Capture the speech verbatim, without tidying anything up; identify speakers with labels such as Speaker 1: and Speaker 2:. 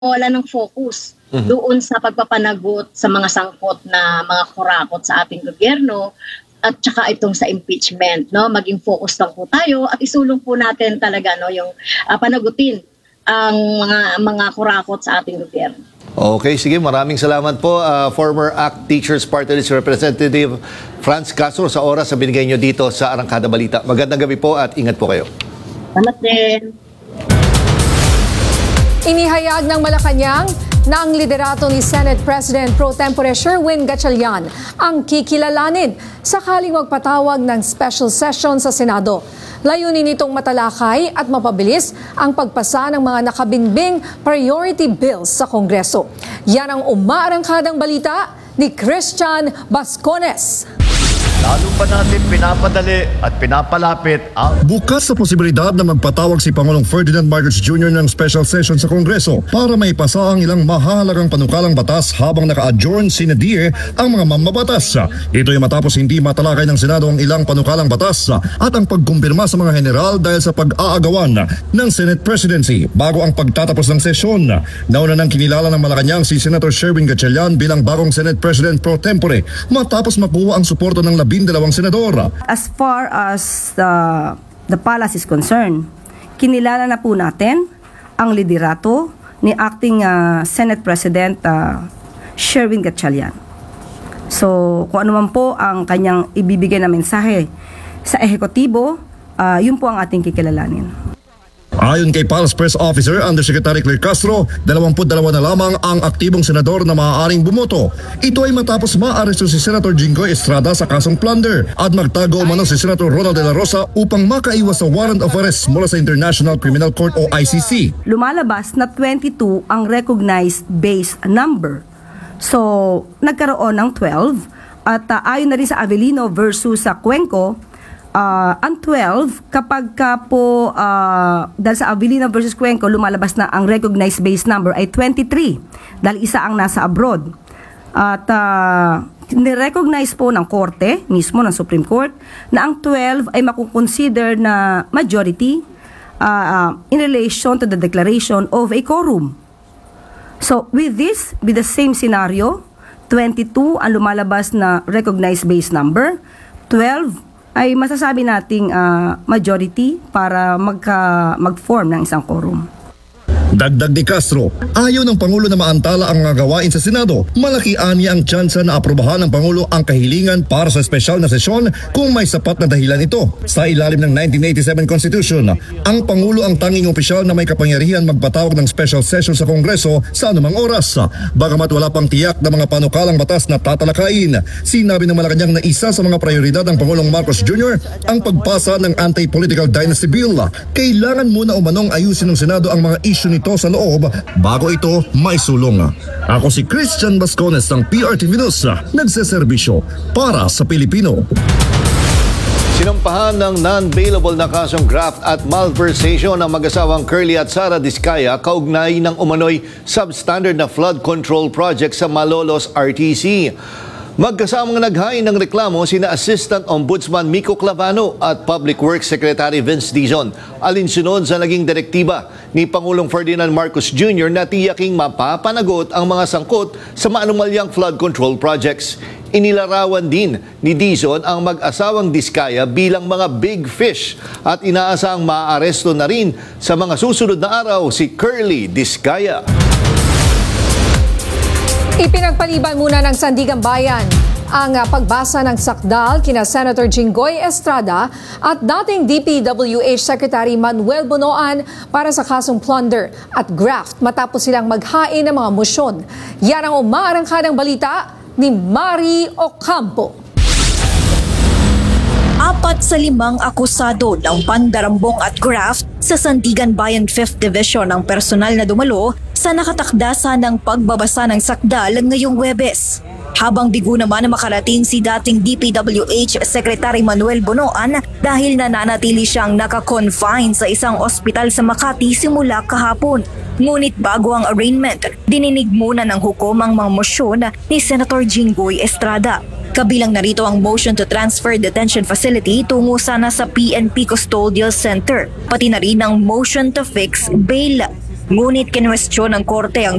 Speaker 1: wala ng focus
Speaker 2: Mhm.
Speaker 1: doon sa pagpapanagot sa mga sangkot na mga kurakot sa ating gobyerno at saka itong sa impeachment, no? Maging focus lang po tayo at isulong po natin talaga, no, yung ah, panagutin ang mga mga kurakot sa ating gobyerno.
Speaker 2: Okay, sige. Maraming salamat po, ah, former A C T Teachers Party List Representative Franz Castro, sa oras na binigay nyo dito sa Arangkada Balita. Magandang gabi po at ingat po kayo.
Speaker 1: Salamat din.
Speaker 3: Inihayag ng Malacanang na ang liderato ni Senate President Pro Tempore Sherwin Gatchalian ang kikilalanin sakaling magpatawag ng special session sa Senado. Layunin nitong matalakay at mapabilis ang pagpasa ng mga nakabinbing priority bills sa Kongreso. Yan ang umaarangkadang balita ni Christian Bascones.
Speaker 4: Lalo pa natin pinapadali at pinapalapit ang...
Speaker 5: Bukas sa posibilidad na magpatawag si Pangulong Ferdinand Marcos Junior ng special session sa Kongreso para maipasa ang ilang mahalagang panukalang batas habang naka-adjourn sine die ang mga mambabatas. Ito ay matapos hindi matalakay ng Senado ang ilang panukalang batas at ang pagkumpirma sa mga general dahil sa pag-aagawan ng Senate Presidency bago ang pagtatapos ng sesyon. Nauna nang kinilala ng Malacanang si Senator Sherwin Gatchalian bilang bagong Senate President Pro Tempore matapos makuha ang suporta ng labindalawang senador.
Speaker 6: As far as the, the palace is concerned, kinilala na po natin ang liderato ni acting uh, Senate President uh, Sherwin Gatchalian. So kung ano man po ang kanyang ibibigay na mensahe sa ehekutibo, uh, yun po ang ating kikilalanin.
Speaker 5: Ayon kay P A L S Press Officer Undersecretary Claire Castro, dalawampu't dalawa na lamang ang aktibong senador na maaaring bumoto. Ito ay matapos maaresto si Senator Jinggoy Estrada sa kasong plunder at magtago umano si Senator Ronald De La Rosa upang makaiwas sa warrant of arrest mula sa International Criminal Court o I C C.
Speaker 6: Lumalabas na twenty-two ang recognized base number. So nagkaroon ng twelve at uh, ayon na rin sa Avellino versus sa Cuenco, Uh, ang twelve, kapag ka po, uh, dahil sa Avellino versus Cuenco, lumalabas na ang recognized base number ay twenty-three, dahil isa ang nasa abroad. At uh, nirecognize po ng korte, mismo ng Supreme Court, na ang twelve ay makukonsider na majority uh, uh, in relation to the declaration of a quorum. So, with this, with the same scenario, twenty-two ang lumalabas na recognized base number, twelve ay masasabi nating uh, majority para magka, mag-form ng isang quorum.
Speaker 5: Dagdag ni Castro, ayaw ng Pangulo na maantala ang mga gawain sa Senado. Malaki aniya ang tsansa na aprobahan ng Pangulo ang kahilingan para sa espesyal na sesyon kung may sapat na dahilan ito. Sa ilalim ng nineteen eighty-seven Constitution, ang Pangulo ang tanging opisyal na may kapangyarihan magpatawag ng special session sa Kongreso sa anumang oras. Bagamat wala pang tiyak na mga panukalang batas na tatalakayin, sinabi ng Malacanang na isa sa mga prioridad ng Pangulong Marcos Junior ang pagpasa ng Anti-Political Dynasty Bill. Kailangan muna umanong ayusin ng Senado ang mga issue nito sa loob bago ito maisulong. Ako si Christian Bascones ng P R T V News, nagseserbisyo para sa Pilipino.
Speaker 2: Sinampahan ng non-bailable na kasong graft at malversation ng mag-asawang Curly at Sara Diskaya kaugnay ng umano'y substandard na flood control project sa Malolos R T C. Magkasamang naghain ng reklamo sina Assistant Ombudsman Miko Clavano at Public Works Secretary Vince Dizon, alinsunod sa naging direktiba ni Pangulong Ferdinand Marcos Junior na tiyaking mapapanagot ang mga sangkot sa maanumalyang flood control projects. Inilarawan din ni Dizon ang mag-asawang Diskaya bilang mga big fish at inaasang maaaresto na rin sa mga susunod na araw si Curly Diskaya.
Speaker 3: Ipinagpaliban muna ng Sandigan Bayan ang uh, pagbasa ng sakdal kina Senator Jinggoy Estrada at dating D P W H Secretary Manuel Bonoan para sa kasong plunder at graft matapos silang maghain ng mga mosyon. Yan ang umaarangkadang balita ni Mari Ocampo.
Speaker 7: Apat sa limang akusado ng pandarambong at graft sa Sandigan Bayan fifth Division ang personal na dumalo sa nakatakda sanang pagbabasa ng sakdal ngayong Huwebes. Habang bigo naman na makarating si dating D P W H Secretary Manuel Bonoan dahil nananatili siyang naka-confine sa isang ospital sa Makati simula kahapon. Ngunit bago ang arraignment, dininig muna ng hukom ang mga mosyon ni Senator Jinggoy Estrada. Kabilang narito ang motion to transfer detention facility tungo sana sa P N P Custodial Center, pati na rin ang motion to fix bail. Ngunit kinwestiyon ng korte ang